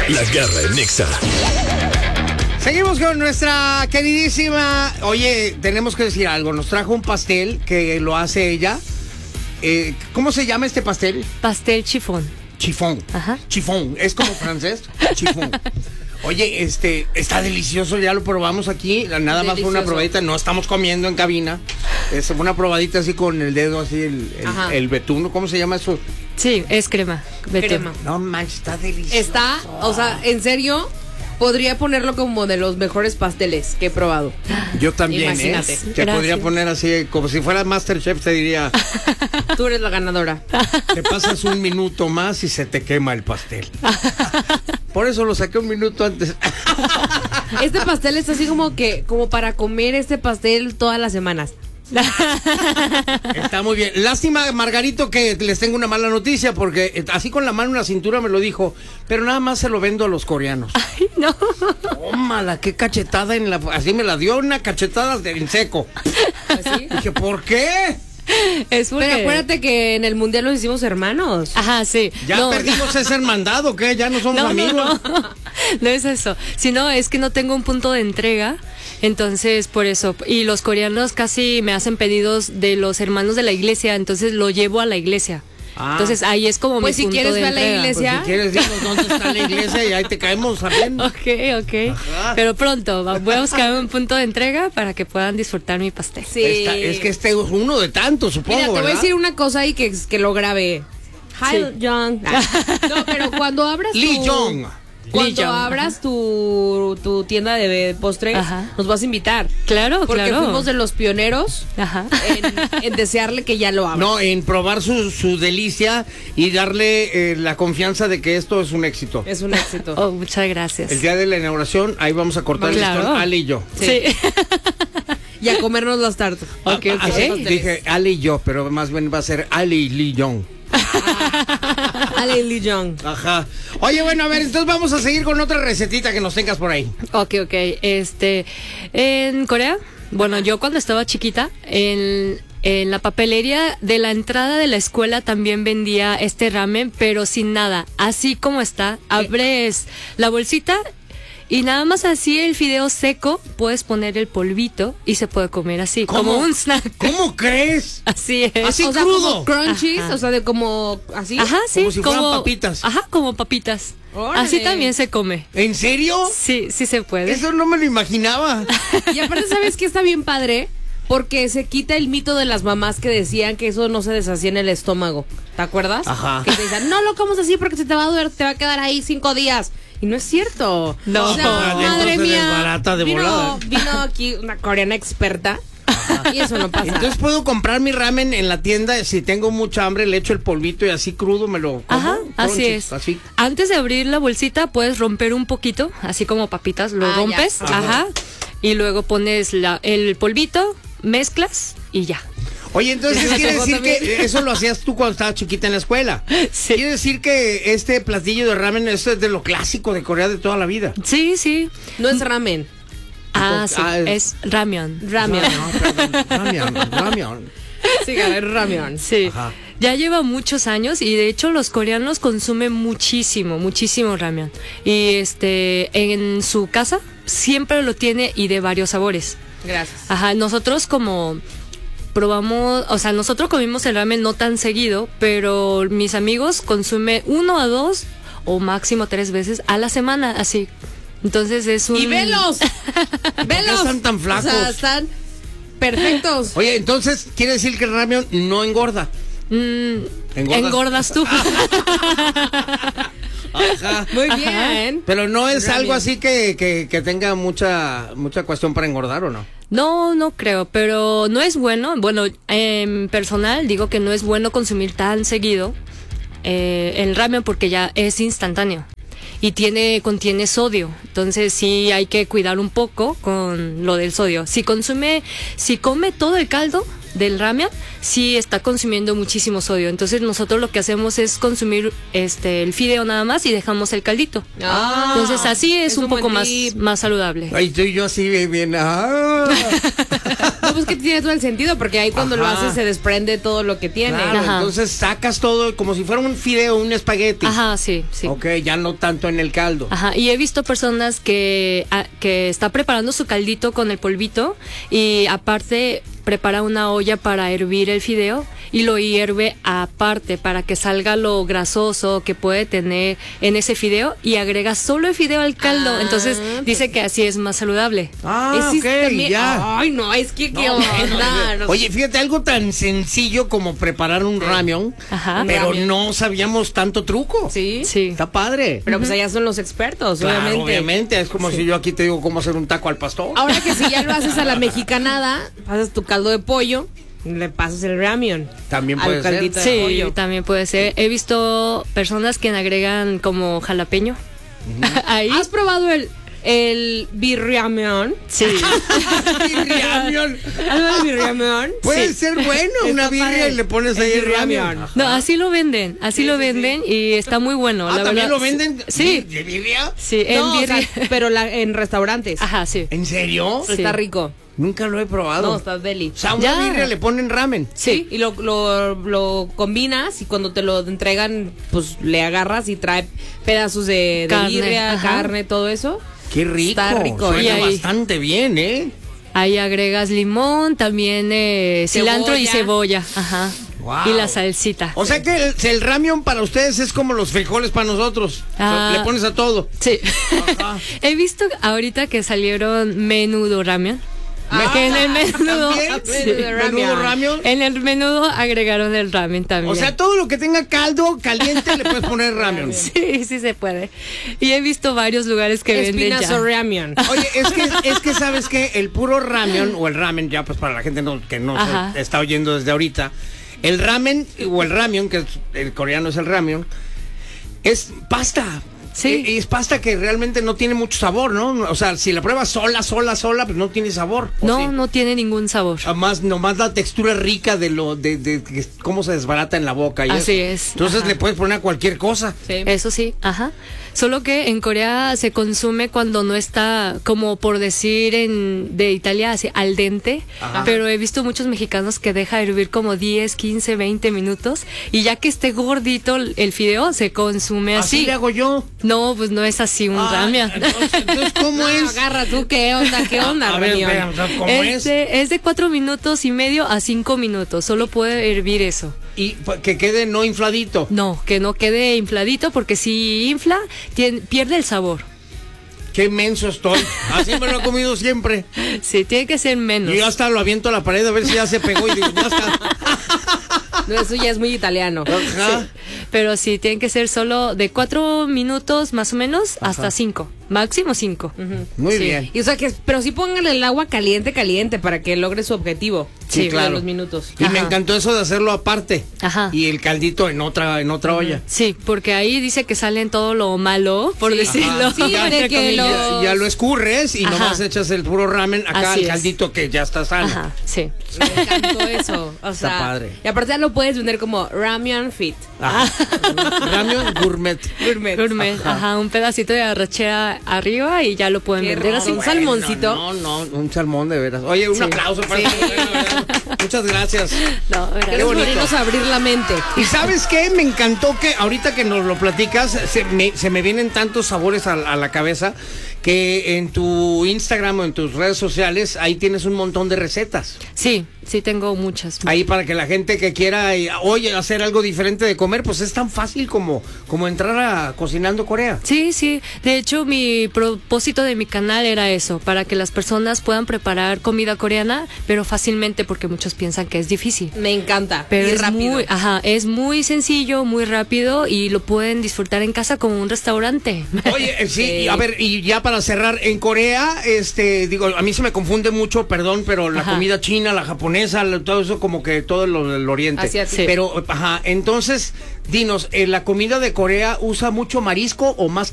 La Garra en Nexa. Seguimos con nuestra queridísima. Oye, tenemos que decir algo. Nos trajo un pastel que lo hace ella. ¿Cómo se llama este pastel? Pastel chifón. Chifón. Ajá. Chifón. ¿Es como francés? Chifón. Oye, está delicioso, ya lo probamos aquí, nada más una probadita, no estamos comiendo en cabina, es una probadita así con el dedo, así el betún, ¿cómo se llama eso? Sí, es crema. Crema. No manches, está delicioso. Está, o sea, en serio, podría ponerlo como de los mejores pasteles que he probado. Yo también, Imagínate. Te podría poner así, como si fuera Masterchef, te diría, Tú eres la ganadora. te pasas un minuto más y se te quema el pastel. Por eso lo saqué un minuto antes. Este pastel está así como para comer este pastel todas las semanas. Está muy bien. Lástima, Margarito, que les tengo una mala noticia, porque así con la mano en la cintura me lo dijo, pero nada más se lo vendo a los coreanos. Ay, no. Tómala, qué cachetada así me la dio, una cachetada en seco. ¿Así? Dije, ¿por qué? Es porque... Pero acuérdate que en el mundial nos hicimos hermanos. Ajá, sí. Ya No. perdimos ese hermandad, ¿o qué? Ya no somos amigos. No es eso. Sino es que no tengo un punto de entrega. Entonces, por eso. Y los coreanos casi me hacen pedidos de los hermanos de la iglesia. Entonces lo llevo a la iglesia. Ah. Entonces ahí es como Pues mi si punto quieres de ver la entrega. iglesia. Pues si quieres, dinos dónde está la iglesia y ahí te caemos también. Ok. Ajá. Pero pronto voy a buscar un punto de entrega para que puedan disfrutar mi pastel. Sí. Es que este es uno de tantos, supongo. Mira, te voy a ¿verdad? decir una cosa y que lo grabé. Hi, Sí. Jong. No, pero cuando abras Lee Jong. Cuando Lee Jong, abras tu tienda de postres, Ajá. nos vas a invitar. Claro, Porque claro. fuimos de los pioneros Ajá. en desearle que ya lo abra. No, en probar su delicia y darle la confianza de que esto es un éxito. Es un éxito. Oh, muchas gracias. El día de la inauguración, ahí vamos a cortar el Claro. listón, Ale y yo. Sí. Y a comernos las tartas. Ok. Así dije Ale y yo, pero más bien va a ser Ale y Lee Jong. Ale Lee Jong. Ajá. Oye, bueno, a ver, entonces vamos a seguir con otra recetita que nos tengas por ahí. Ok. En Corea, bueno, yo cuando estaba chiquita, en la papelería de la entrada de la escuela también vendía este ramen, pero sin nada. Así como está, abres la bolsita y nada más así el fideo seco, puedes poner el polvito y se puede comer así, como un snack. ¿Cómo crees? Así es. Así O sea, crudo. como crunchies, Ajá. o sea, de como así. Ajá, sí. Como si fueran papitas. Ajá, como papitas. Órale. Así también se come. ¿En serio? Sí se puede. Eso no me lo imaginaba. Y aparte, ¿sabes qué está bien padre? Porque se quita el mito de las mamás que decían que eso no se deshacía en el estómago. ¿Te acuerdas? Ajá. Que te decían, no lo comas así porque se te va a doler, te va a quedar ahí 5 días. Y no es cierto. No. O sea, Entonces madre mía. desbarata de volada. Vino aquí una coreana experta. Y eso no pasa. Entonces puedo comprar mi ramen en la tienda. Si tengo mucha hambre, le echo el polvito y así crudo me lo como. Ajá, así Crunchies, es. Así. Antes de abrir la bolsita puedes romper un poquito, así como papitas, lo Ah, rompes, ya. ajá, y luego pones el polvito, mezclas y ya. Oye, entonces quiere decir también. que eso lo hacías tú cuando estabas chiquita en la escuela. Sí. Quiere decir que este platillo de ramen esto es de lo clásico de Corea de toda la vida. Sí. No es ramen. Sí, Ah, es ramión. Ramen. Ramión. Sí, a ver, ramen. Sí. Ajá. Ya lleva muchos años y de hecho los coreanos consumen muchísimo ramen. Y en su casa siempre lo tiene y de varios sabores. Gracias. Ajá, nosotros como probamos, o sea, nosotros comimos el ramen no tan seguido, pero mis amigos consumen 1 a 2 o máximo 3 veces a la semana, así. Entonces es un... Y velos. Velos. están tan flacos? O sea, están perfectos. Oye, entonces quiere decir que el ramen no engorda. Engordas tú. Ajá. Muy bien. Pero no es Ramen. algo así que tenga mucha cuestión para engordar, ¿o no? No creo, pero no es bueno. Bueno, en personal digo que no es bueno consumir tan seguido el ramen porque ya es instantáneo y contiene sodio. Entonces sí hay que cuidar un poco con lo del sodio. Si come todo el caldo del ramen, sí está consumiendo muchísimo sodio. Entonces nosotros lo que hacemos es consumir el fideo nada más y dejamos el caldito. Ah, Entonces así es un buen poco tip. más saludable. Ay, estoy yo así bien. No, pues que tiene todo el sentido, porque ahí cuando lo haces se desprende todo lo que tiene. Claro, entonces sacas todo como si fuera un fideo, un espagueti. Ajá, sí. Ok, ya no tanto en el caldo. Ajá, y he visto personas que está preparando su caldito con el polvito y aparte prepara una olla para hervir el fideo y lo hierve aparte para que salga lo grasoso que puede tener en ese fideo y agrega solo el fideo al caldo. Entonces dice que así es más saludable. Ya. Ay, no, es que qué onda. Oye, fíjate, algo tan sencillo como preparar un ramen, pero no sabíamos tanto truco. Sí. Está padre. Pero pues allá son los expertos, Claro, obviamente. obviamente. Es como si yo aquí te digo cómo hacer un taco al pastor. Ahora que si ya lo haces a la mexicanada, pasas tu caldo de pollo, le pasas el ramen. También puede al caldito ser. de Sí, pollo. también puede ser. He visto personas que agregan como jalapeño. Ahí. ¿Has probado el birriamión? Sí. Birriamión. ¿Has probado el birriamión? Puede Sí. ser bueno, una Está birria padre. y le pones ahí el ramen. No, así lo venden, y está muy bueno. La ¿también verdad. lo venden? Sí. ¿De birria? Sí, en No, o sea, birria. pero en restaurantes. Ajá, sí. ¿En serio? Sí. Está rico. Nunca lo he probado. No, está deli. O sea, una Ya. birria le ponen ramen. Sí, y lo combinas y cuando te lo entregan, pues le agarras y trae pedazos de Carne, birria, ajá. carne, todo eso. Qué rico. Está rico. Suena Y ahí- bastante bien, ¿eh? Ahí agregas limón, también cilantro y Cebolla. cebolla. Ajá. Wow. Y la salsita. O sea que el ramen para ustedes es como los frijoles para nosotros. O sea, le pones a todo. Sí. Ajá. He visto ahorita que salieron menudo ramen. Que en el menudo. ¿También? Sí. Menudo ramen. En el menudo agregaron el ramen también. O sea, todo lo que tenga caldo caliente le puedes poner ramen. sí se puede. Y he visto varios lugares que venden ya. Espinazo ramen. Oye, es que sabes que el puro ramen o el ramen, ya pues para la gente que no Ajá. se está oyendo desde ahorita, el ramen o el ramyun, que el coreano es el ramyun, es pasta. Sí. Es pasta que realmente no tiene mucho sabor, ¿no? O sea, si la pruebas sola, pues no tiene sabor. ¿o No, sí? no tiene ningún sabor. Además, nomás la textura rica de cómo se desbarata en la boca. Y Así eso. es. Entonces Ajá. le puedes poner a cualquier cosa. Sí. Eso sí, ajá. Solo que en Corea se consume cuando no está, como por decir de Italia, así, al dente. Ajá. Pero he visto muchos mexicanos que deja hervir como 10, 15, 20 minutos. Y ya que esté gordito el fideo, se consume Así así. le hago yo. No, pues no es así un ramen. Entonces, ¿cómo No, es? agarra tú, ¿qué onda? ¿Qué onda, A ver, Ramen? espera, o sea, ¿cómo es? Es de 4 minutos y medio a 5 minutos. Solo puede hervir eso. Y que quede no infladito. No, que no quede infladito porque si infla, pierde el sabor. Qué menso estoy. Así me lo he comido siempre. Sí, tiene que ser menos. Yo hasta lo aviento a la pared a ver si ya se pegó y digo, ya está. No, eso ya es muy italiano. Ajá. Pero sí, tienen que ser solo de 4 minutos más o menos hasta 5. Máximo 5. Muy Sí. bien. Y o sea que, pero sí pónganle el agua caliente para que logre su objetivo. Sí, de claro. los minutos. Y me Ajá. encantó eso de hacerlo aparte. Ajá. Y el caldito en otra olla. Sí, porque ahí dice que salen todo lo malo, por decirlo. Ajá. Sí, ya, de que ya lo escurres y Ajá. nomás echas el puro ramen acá Así al es. caldito que ya está sano. Ajá, sí. Me encantó eso. O sea, Está padre. Y aparte ya lo puedes vender como ramen fit. Ajá. Ramen gourmet. Gourmet, ajá, un pedacito de arrachera arriba y ya lo pueden Qué vender rico. así. Un salmoncito. No, un salmón de veras. Oye, un Sí. aplauso para esta mujer, la verdad. Muchas gracias. No, Qué Queremos bonito. venirnos a abrir la mente. ¿Y sabes qué? Me encantó que ahorita que nos lo platicas, se me vienen tantos sabores a la cabeza que en tu Instagram o en tus redes sociales ahí tienes un montón de recetas. Sí, sí tengo muchas. Ahí para que la gente que quiera hoy hacer algo diferente de comer, pues es tan fácil como entrar a Cocinando Corea. Sí, sí. De hecho, mi propósito de mi canal era eso, para que las personas puedan preparar comida coreana, pero fácilmente porque muchos piensan que es difícil. Me encanta. Pero y es rápido. es muy sencillo, muy rápido y lo pueden disfrutar en casa como un restaurante. Oye, sí, a ver, y ya para cerrar, en Corea, digo, a mí se me confunde mucho, perdón, pero la Ajá. comida china, la japonesa, todo eso como que todo lo del oriente. Asiático. Sí. Pero, ajá, entonces, dinos, ¿la comida de Corea usa mucho marisco o más